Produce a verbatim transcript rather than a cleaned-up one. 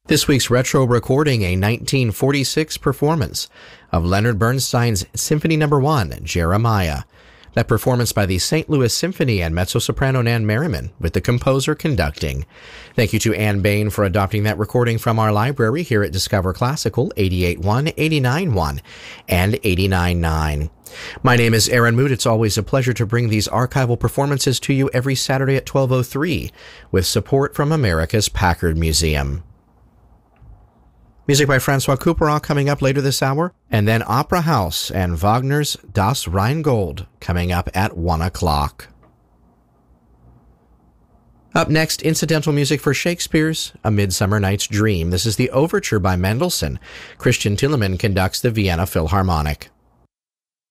This week's retro recording, a nineteen forty-six performance of Leonard Bernstein's Symphony Number One, Jeremiah. That performance by the Saint Louis Symphony and mezzo-soprano Nan Merriman, with the composer conducting. Thank you to Ann Bain for adopting that recording from our library here at Discover Classical, eighty-eight one, eighty-nine one, and eighty-nine nine. My name is Aaron Moot. It's always a pleasure to bring these archival performances to you every Saturday at twelve oh three, with support from America's Packard Museum. Music by Francois Couperin coming up later this hour, and then Opera House and Wagner's Das Rheingold coming up at one o'clock. Up next, incidental music for Shakespeare's A Midsummer Night's Dream. This is the overture by Mendelssohn. Christian Tillemann conducts the Vienna Philharmonic.